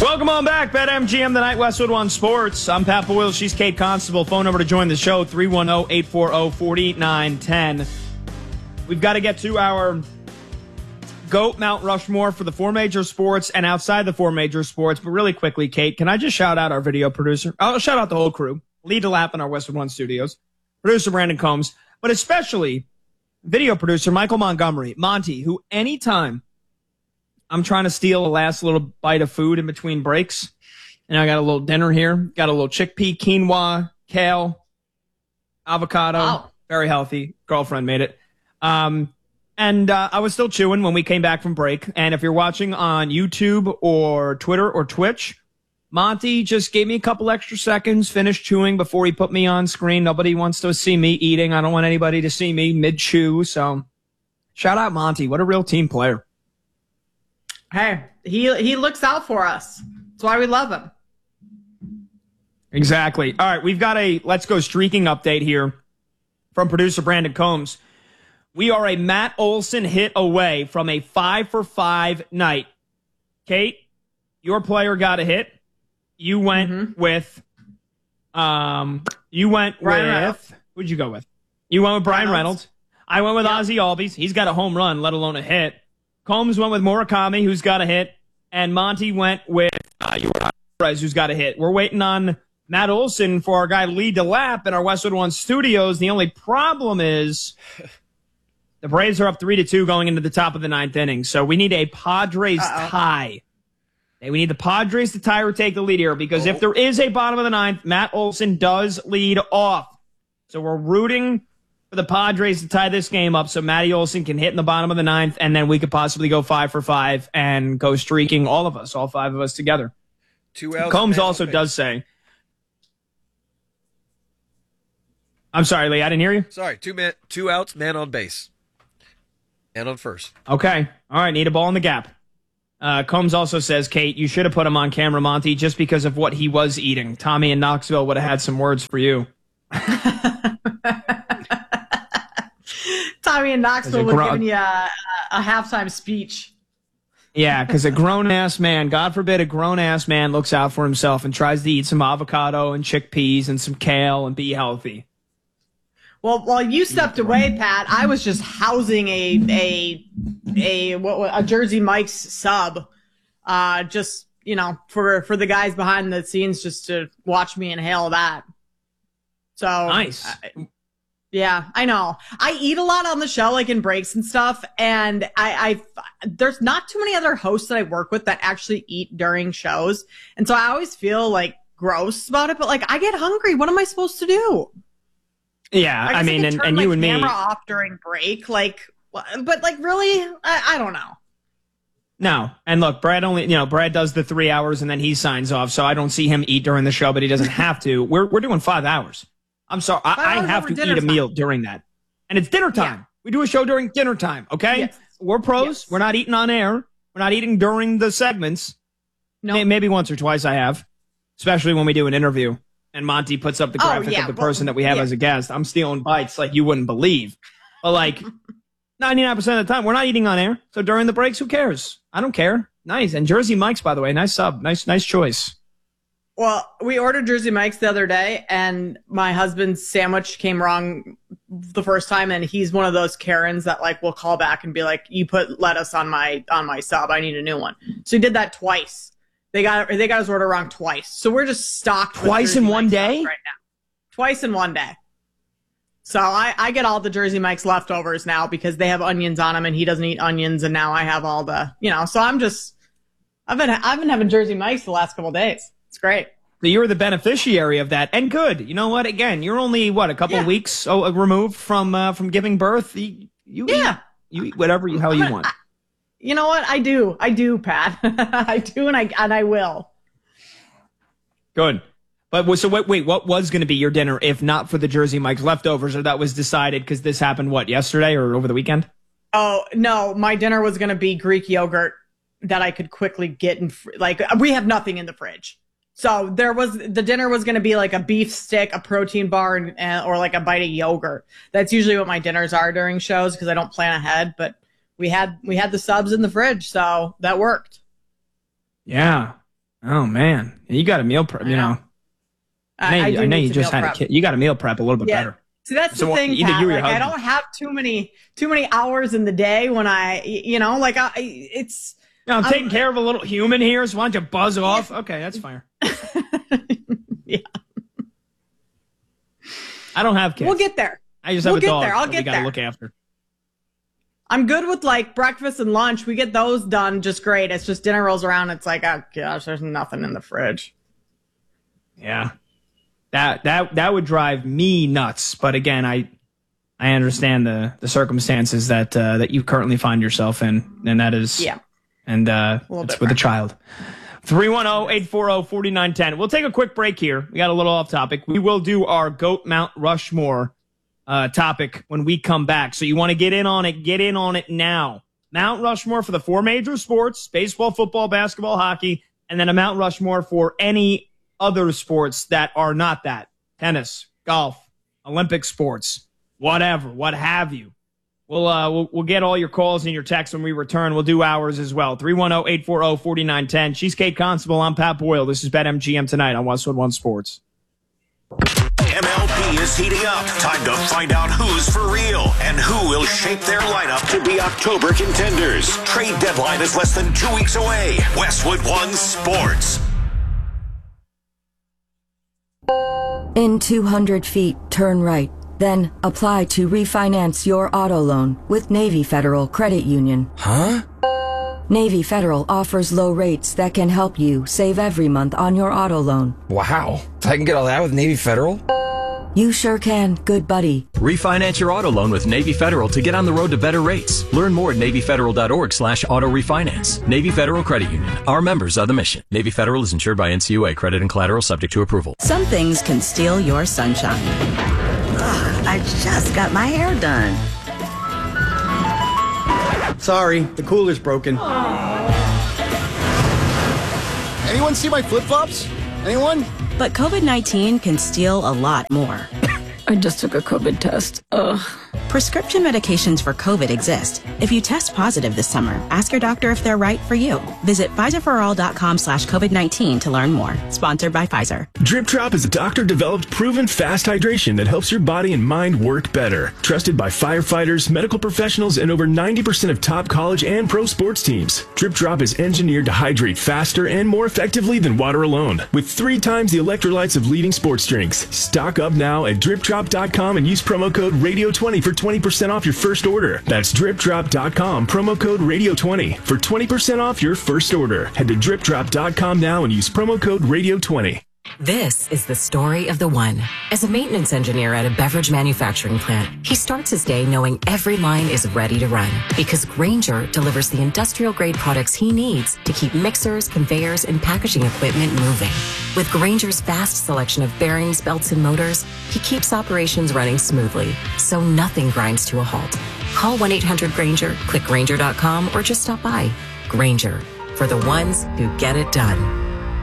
Welcome on back, BetMGM, the Night Westwood One Sports. I'm Pat Boyle. She's Kate Constable. Phone number to join the show, 310-840-4910. We've got to get to our GOAT Mount Rushmore for the four major sports and outside the four major sports. But really quickly, Kate, can I just shout out our video producer? I'll shout out the whole crew. Lead the lap in our Westwood One studios. Producer Brandon Combs, but especially video producer Michael Montgomery, Monty, who anytime I'm trying to steal a last little bite of food in between breaks, and I got a little dinner here, got a little chickpea, quinoa, kale, avocado, wow. Very healthy. Girlfriend made it. And I was still chewing when we came back from break. And if you're watching on YouTube or Twitter or Twitch, Monty just gave me a couple extra seconds, finished chewing before he put me on screen. Nobody wants to see me eating. I don't want anybody to see me mid-chew. So shout out Monty. What a real team player. Hey, he looks out for us. That's why we love him. Exactly. All right, we've got a Let's Go Streaking update here from producer Brandon Combs. We are a Matt Olson hit away from a 5-for-5 night. Kate, your player got a hit. You went with Ryan Reynolds. Who'd you go with? You went with Brian Reynolds. I went with Ozzy Albies. He's got a home run, let alone a hit. Combs went with Murakami, who's got a hit. And Monty went with Perez, who's got a hit. We're waiting on Matt Olson for our guy Lead the Lap in our Westwood One studios. The only problem is the Braves are up 3-2 going into the top of the ninth inning. So we need a Padres tie. We need the Padres to tie or take the lead here because if there is a bottom of the ninth, Matt Olson does lead off. So we're rooting for the Padres to tie this game up so Matty Olson can hit in the bottom of the ninth, and then we could possibly go 5-for-5 and go streaking, all of us, all five of us together. 2 outs. Combs also does say, I'm sorry, Lee, I didn't hear you. Sorry, 2 outs, man on base. And on first. Okay. All right, need a ball in the gap. Combs also says, Kate, you should have put him on camera, Monty, just because of what he was eating. Tommy in Knoxville would have had some words for you. Tommy in Knoxville was giving you a halftime speech. Yeah, because a grown-ass man, God forbid a grown-ass man looks out for himself and tries to eat some avocado and chickpeas and some kale and be healthy. Well, while you stepped away, Pat, I was just housing a Jersey Mike's sub, just, you know, for the guys behind the scenes just to watch me inhale that. So nice. Yeah, I know. I eat a lot on the show, like in breaks and stuff, and there's not too many other hosts that I work with that actually eat during shows, and so I always feel like gross about it. But like, I get hungry. What am I supposed to do? Yeah, I mean, and you and me. Camera off during break, like, but like, really, I don't know. No, and look, Brad Brad does the 3 hours and then he signs off, so I don't see him eat during the show, but he doesn't have to. We're doing 5 hours. I'm sorry, I have to eat a meal during that, and it's dinner time. Yeah. We do a show during dinner time. Okay, yes. We're pros. Yes. We're not eating on air. We're not eating during the segments. No, maybe once or twice I have, especially when we do an interview. And Monty puts up the graphic of the person that we have as a guest. I'm stealing bites like you wouldn't believe. But like 99% of the time, we're not eating on air. So during the breaks, who cares? I don't care. Nice. And Jersey Mike's, by the way, nice sub. Nice choice. Well, we ordered Jersey Mike's the other day, and my husband's sandwich came wrong the first time, and he's one of those Karens that like will call back and be like, "You put lettuce on my sub. I need a new one." So he did that twice. They got his order wrong twice. So we're just stocked twice in one day right now. Twice in one day. So I get all the Jersey Mike's leftovers now because they have onions on them and he doesn't eat onions, and now I have all the, so I've been having Jersey Mike's the last couple of days. It's great. So you're the beneficiary of that, and good. You know what? Again, you're only a couple of weeks removed from giving birth. You eat whatever the hell you want. You know what? I do, Pat. I do, and I will. Good. But so wait, what was going to be your dinner if not for the Jersey Mike's leftovers, or that was decided because this happened, yesterday or over the weekend? Oh, no, my dinner was going to be Greek yogurt that I could quickly get we have nothing in the fridge. So the dinner was going to be like a beef stick, a protein bar, or like a bite of yogurt. That's usually what my dinners are during shows because I don't plan ahead, but we had the subs in the fridge, so that worked. Yeah. Oh man, you got a meal prep. You know, I know you just had a kid. You got a meal prep a little bit better. See, that's the thing, Pat. Like, I don't have too many hours in the day when I'm taking care of a little human here. So why don't you buzz off? Okay, that's fine. Yeah. I don't have kids. We'll get there. I just have a dog. I'll get there. Got to look after. I'm good with like breakfast and lunch. We get those done just great. It's just dinner rolls around. It's like, oh gosh, there's nothing in the fridge. Yeah, that would drive me nuts. But again, I understand the circumstances that you currently find yourself in, and that is and it's with a child. 310-840-4910. We'll take a quick break here. We got a little off topic. We will do our GOAT Mount Rushmore topic when we come back. So you want to get in on it now. Mount Rushmore for the 4 major sports: baseball, football, basketball, hockey, and then a Mount Rushmore for any other sports that are not that. Tennis, golf, Olympic sports, whatever, what have you. We'll get all your calls and your texts when we return. We'll do ours as well. 310-840-4910. She's Kate Constable. I'm Pat Boyle. This is BetMGM tonight on Westwood One Sports. MLB is heating up. Time to find out who's for real and who will shape their lineup to be October contenders. Trade deadline is less than 2 weeks away. Westwood One Sports. In 200 feet, turn right. Then apply to refinance your auto loan with Navy Federal Credit Union. Huh? Navy Federal offers low rates that can help you save every month on your auto loan. Wow. I can get all that with Navy Federal? You sure can, good buddy. Refinance your auto loan with Navy Federal to get on the road to better rates. Learn more at NavyFederal.org/auto refinance. Navy Federal Credit Union. Our members are the mission. Navy Federal is insured by NCUA. Credit and collateral subject to approval. Some things can steal your sunshine. Ugh, I just got my hair done. Sorry, the cooler's broken. Anyone see my flip-flops? Anyone? But COVID-19 can steal a lot more. I just took a COVID test. Ugh. Prescription medications for COVID exist. If you test positive this summer, ask your doctor if they're right for you. Visit PfizerForAll.com/COVID-19 to learn more. Sponsored by Pfizer. Drip Drop is a doctor-developed, proven fast hydration that helps your body and mind work better. Trusted by firefighters, medical professionals, and over 90% of top college and pro sports teams. Drip Drop is engineered to hydrate faster and more effectively than water alone, with 3 times the electrolytes of leading sports drinks. Stock up now at DripDrop.com and use promo code RADIO20 for 20% off your first order. That's DripDrop.com, promo code RADIO20 for 20% off your first order. Head to DripDrop.com now and use promo code RADIO20. This is the story of the one. As a maintenance engineer at a beverage manufacturing plant, he starts his day knowing every line is ready to run because Grainger delivers the industrial-grade products he needs to keep mixers, conveyors, and packaging equipment moving. With Grainger's vast selection of bearings, belts, and motors, he keeps operations running smoothly, so nothing grinds to a halt. Call 1-800-GRAINGER, click Grainger.com, or just stop by. Grainger, for the ones who get it done.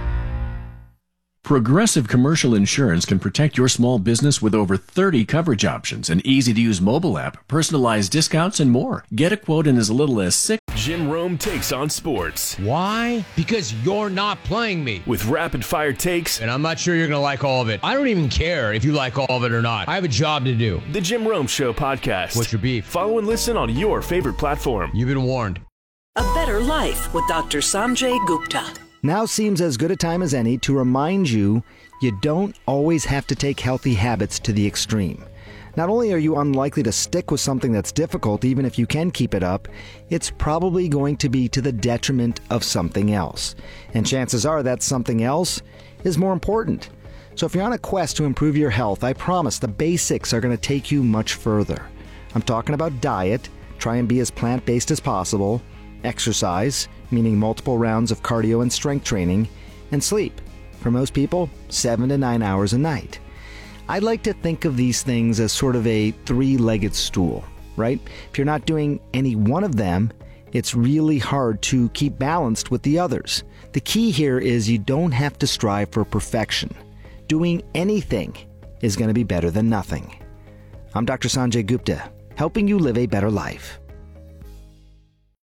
Progressive Commercial Insurance can protect your small business with over 30 coverage options, an easy-to-use mobile app, personalized discounts, and more. Get a quote in as little as 6. Jim Rome takes on sports. Why? Because you're not playing me. With rapid-fire takes. And I'm not sure you're going to like all of it. I don't even care if you like all of it or not. I have a job to do. The Jim Rome Show podcast. What's your beef? Follow and listen on your favorite platform. You've been warned. A better life with Dr. Sanjay Gupta. Now seems as good a time as any to remind you don't always have to take healthy habits to the extreme. Not only are you unlikely to stick with something that's difficult, even if you can keep it up, it's probably going to be to the detriment of something else. And chances are that something else is more important. So if you're on a quest to improve your health, I promise the basics are going to take you much further. I'm talking about diet, try and be as plant-based as possible, exercise, meaning multiple rounds of cardio and strength training, and sleep. For most people, 7 to 9 hours a night. I'd like to think of these things as sort of a 3-legged stool, right? If you're not doing any one of them, it's really hard to keep balanced with the others. The key here is you don't have to strive for perfection. Doing anything is going to be better than nothing. I'm Dr. Sanjay Gupta, helping you live a better life. The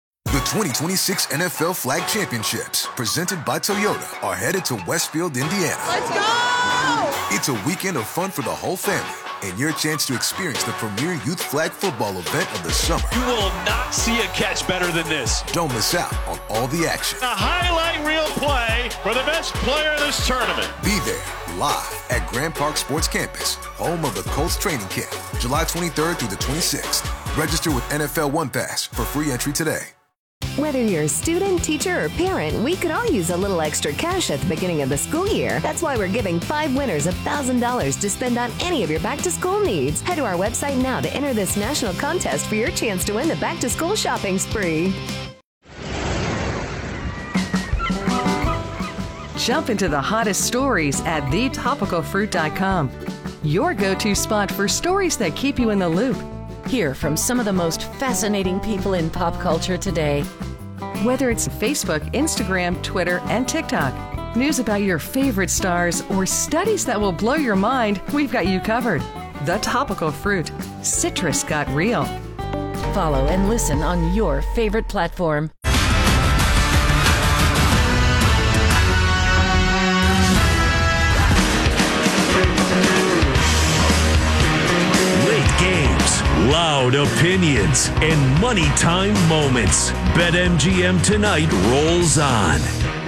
The 2026 NFL Flag Championships, presented by Toyota, are headed to Westfield, Indiana. Let's go! It's a weekend of fun for the whole family and your chance to experience the premier youth flag football event of the summer. You will not see a catch better than this. Don't miss out on all the action. A highlight reel play for the best player in this tournament. Be there live at Grand Park Sports Campus, home of the Colts training camp, July 23rd through the 26th. Register with NFL One Pass for free entry today. Whether you're a student, teacher, or parent, we could all use a little extra cash at the beginning of the school year. That's why we're giving 5 winners $1,000 to spend on any of your back-to-school needs. Head to our website now to enter this national contest for your chance to win the back-to-school shopping spree. Jump into the hottest stories at thetopicalfruit.com. Your go-to spot for stories that keep you in the loop. Hear from some of the most fascinating people in pop culture today. Whether it's Facebook, Instagram, Twitter, and TikTok, news about your favorite stars, or studies that will blow your mind, we've got you covered. The Topical Fruit. Citrus got real. Follow and listen on your favorite platform. Games, loud opinions, and money time moments. BetMGM tonight rolls on.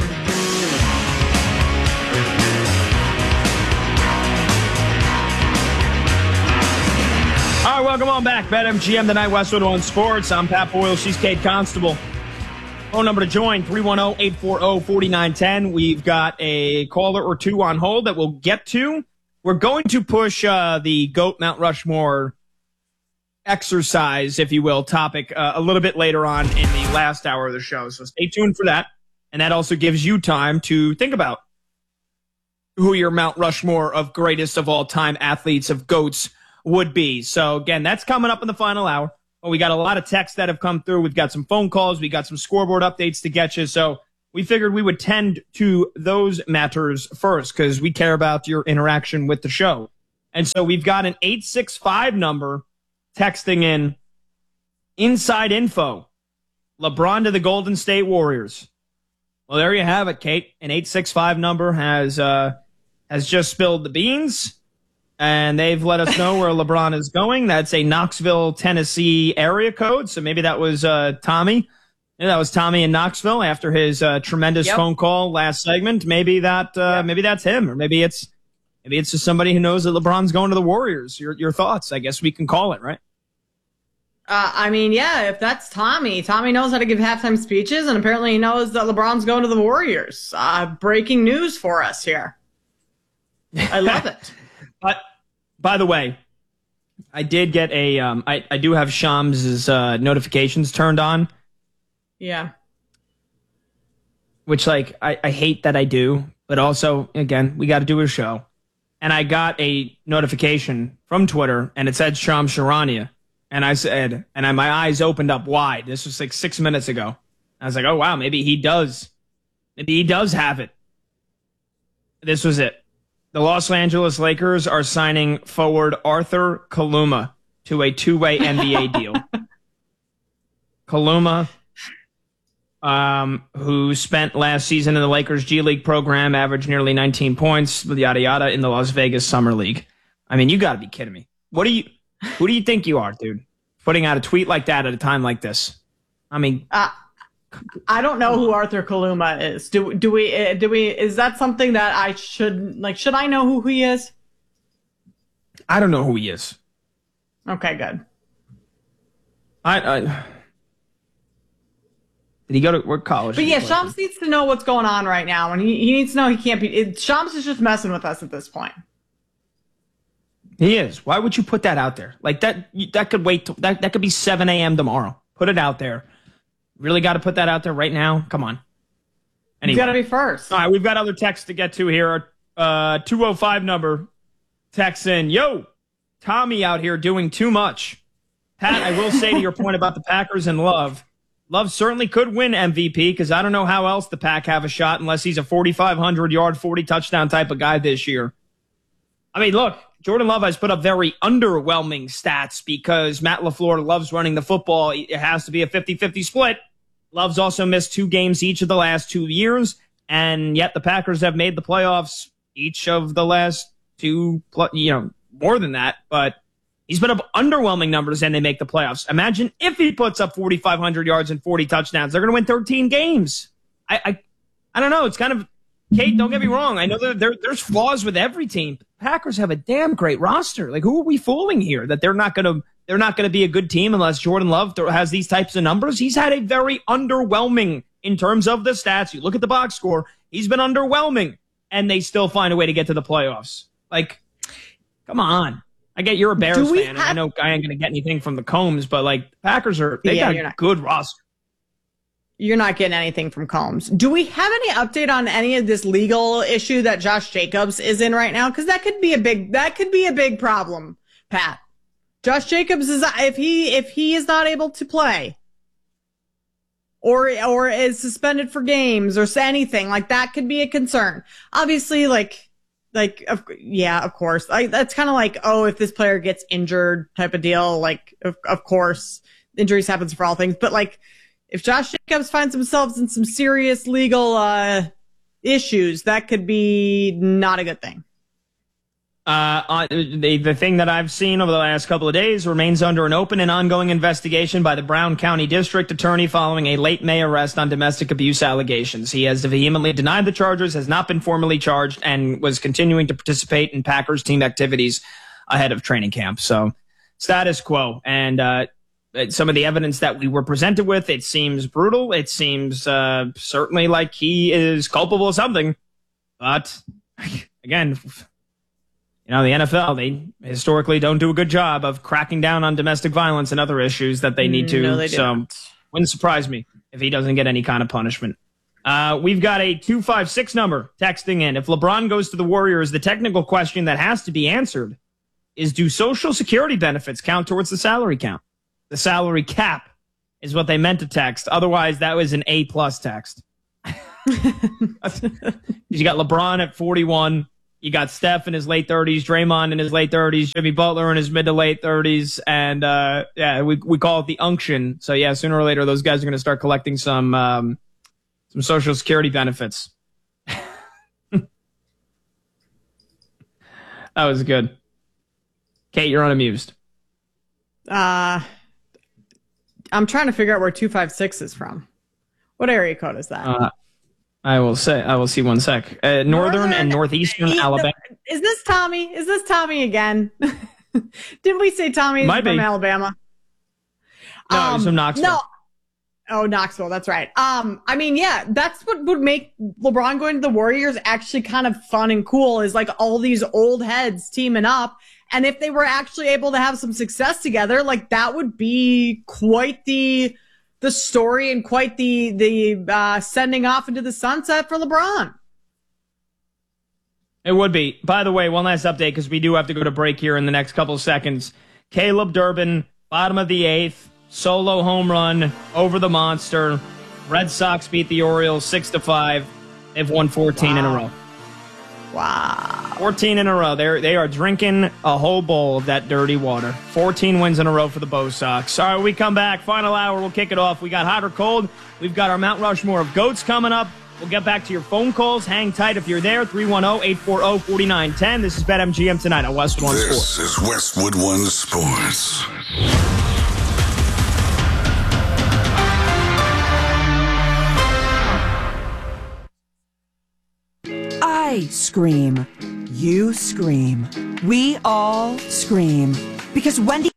All right, welcome on back. BetMGM tonight, Westwood One Sports. I'm Pat Boyle. She's Kate Constable. Phone number to join, 310-840-4910. We've got a caller or two on hold that we'll get to. We're going to push the GOAT Mount Rushmore exercise, if you will, topic a little bit later on in the last hour of the show. So stay tuned for that. And that also gives you time to think about who your Mount Rushmore of greatest of all time athletes of GOATs would be. So again, that's coming up in the final hour. But we got a lot of texts that have come through. We've got some phone calls. We got some scoreboard updates to get you. So we figured we would tend to those matters first because we care about your interaction with the show. And so we've got an 865 number texting in inside info. LeBron to the Golden State Warriors. Well, there you have it, Kate. An 865 number has just spilled the beans, and they've let us know where LeBron is going. That's a Knoxville, Tennessee area code. So maybe that was Tommy. Yeah, that was Tommy in Knoxville after his tremendous phone call last segment. Maybe maybe that's him, or maybe it's just somebody who knows that LeBron's going to the Warriors. Your thoughts? I guess we can call it, right? I mean, yeah, if that's Tommy knows how to give halftime speeches, and apparently he knows that LeBron's going to the Warriors. Breaking news for us here. I love it. But by the way, I did get I do have Shams' notifications turned on. Yeah. Which, I hate that I do, but also, again, we got to do a show. And I got a notification from Twitter, and it said Shams Charania. And I said, my eyes opened up wide. This was 6 minutes ago. I was like, oh, wow, maybe he does have it. This was it. The Los Angeles Lakers are signing forward Arthur Kaluma to a 2-way NBA deal. Kaluma, who spent last season in the Lakers G League program, averaged nearly 19 points, yada, yada, in the Las Vegas Summer League. I mean, you got to be kidding me. Who do you think you are, dude? Putting out a tweet like that at a time like this. I mean, I don't know who Arthur Kaluma is. Do we? Is that something that I should should I know who he is? I don't know who he is. Okay, good. Did he go to what college? But yeah, Shams needs to know what's going on right now, and he needs to know he can't be. Shams is just messing with us at this point. He is. Why would you put that out there? That could wait. That could be 7 a.m. tomorrow. Put it out there. Really got to put that out there right now? Come on. Anyway. You got to be first. All right, we've got other texts to get to here. 205 number texts in. Yo, Tommy out here doing too much. Pat, I will say to your point about the Packers and Love certainly could win MVP because I don't know how else the Pack have a shot unless he's a 4,500-yard, 40-touchdown type of guy this year. I mean, look. Jordan Love has put up very underwhelming stats because Matt LaFleur loves running the football. It has to be a 50-50 split. Love's also missed 2 games each of the last 2 years, and yet the Packers have made the playoffs each of the last 2, more than that, but he's put up underwhelming numbers and they make the playoffs. Imagine if he puts up 4,500 yards and 40 touchdowns. They're going to win 13 games. I don't know. It's kind of, Kate, don't get me wrong. I know that there's flaws with every team. Packers have a damn great roster. Like, who are we fooling here that they're not going to be a good team unless Jordan Love has these types of numbers? He's had a very underwhelming in terms of the stats. You look at the box score, he's been underwhelming, and they still find a way to get to the playoffs. Like, come on. I get you're a Bears fan, and I know I ain't going to get anything from the Combs, but, like, the Packers got a good roster. You're not getting anything from Combs. Do we have any update on any of this legal issue that Josh Jacobs is in right now? Because that could be a big problem, Pat. Josh Jacobs is, if he is not able to play or is suspended for games or anything, like, that could be a concern. Obviously, of course. That's kind of like, if this player gets injured type of deal. Like, of course, injuries happens for all things. But, like, if Josh Jacobs finds himself in some serious legal issues, that could be not a good thing. The thing that I've seen over the last couple of days remains under an open and ongoing investigation by the Brown County District Attorney following a late May arrest on domestic abuse allegations. He has vehemently denied the charges, has not been formally charged, and was continuing to participate in Packers team activities ahead of training camp. So, status quo. And some of the evidence that we were presented with, it seems brutal. It seems certainly like he is culpable of something. But, again, the NFL, they historically don't do a good job of cracking down on domestic violence and other issues that they need to. No, they so don't. Wouldn't surprise me if he doesn't get any kind of punishment. We've got a 256 number texting in. If LeBron goes to the Warriors, the technical question that has to be answered is, do Social Security benefits count towards the salary count? The salary cap is what they meant to text. Otherwise, that was an A+ text. You got LeBron at 41. You got Steph in his late 30s, Draymond in his late 30s, Jimmy Butler in his mid to late 30s, and we call it the unction. So yeah, sooner or later those guys are going to start collecting some Social Security benefits. That was good. Kate, you're unamused. I'm trying to figure out where 256 is from. What area code is that? I will see one sec. Northern and northeastern Alabama. Is this Tommy? Is this Tommy again? Didn't we say Tommy is from Alabama? No, he's from Knoxville. No. Oh, Knoxville. That's right. I mean, yeah, that's what would make LeBron going to the Warriors actually kind of fun and cool, is like all these old heads teaming up. And if they were actually able to have some success together, like, that would be quite the story and quite the sending off into the sunset for LeBron. It would be. By the way, one last update, because we do have to go to break here in the next couple of seconds. Caleb Durbin, bottom of the 8th, solo home run over the monster. Red Sox beat the Orioles 6-5. They've won 14 in a row. Wow. 14 in a row. They are drinking a whole bowl of that dirty water. 14 wins in a row for the Bo Sox. All right, we come back. Final hour, we'll kick it off. We got hot or cold. We've got our Mount Rushmore of GOATs coming up. We'll get back to your phone calls. Hang tight if you're there. 310-840-4910. This is BetMGM tonight on Westwood One Sports. This is Westwood One Sports. I scream. You scream. We all scream. Because Wendy